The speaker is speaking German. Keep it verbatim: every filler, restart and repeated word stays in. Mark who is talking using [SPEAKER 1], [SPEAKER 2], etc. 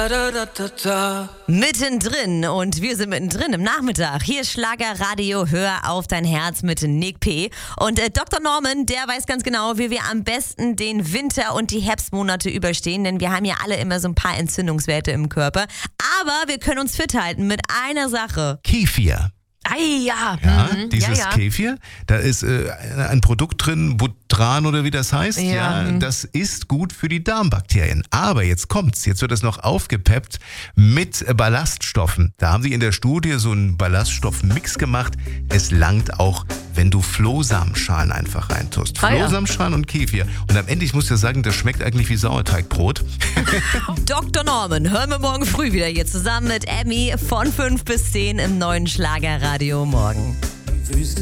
[SPEAKER 1] Mittendrin und wir sind mittendrin im Nachmittag. Hier ist Schlagerradio, hör auf dein Herz mit Nick P. Und äh, Doktor Norman, der weiß ganz genau, wie wir am besten den Winter und die Herbstmonate überstehen, denn wir haben ja alle immer so ein paar Entzündungswerte im Körper. Aber wir können uns fit halten mit einer Sache.
[SPEAKER 2] Kefir.
[SPEAKER 1] Ei, ja.
[SPEAKER 2] Ja,
[SPEAKER 1] mhm.
[SPEAKER 2] dieses
[SPEAKER 1] ja, ja.
[SPEAKER 2] Kefir, da ist äh, ein Produkt drin, Butran oder wie das heißt.
[SPEAKER 1] Ja,
[SPEAKER 2] Ja,
[SPEAKER 1] mhm.
[SPEAKER 2] das ist gut für die Darmbakterien. Aber jetzt kommt's, jetzt wird es noch aufgepeppt mit Ballaststoffen. Da haben sie in der Studie so einen Ballaststoffmix gemacht. Es langt auch, wenn du Flohsamenschalen einfach reintust.
[SPEAKER 1] Ah, ja.
[SPEAKER 2] Flohsamenschalen und Kefir. Und am Ende, ich muss ja sagen, das schmeckt eigentlich wie Sauerteigbrot.
[SPEAKER 1] Doktor Norman, hören wir morgen früh wieder hier zusammen mit Emmy von fünf bis zehn im neuen Schlagerradio morgen.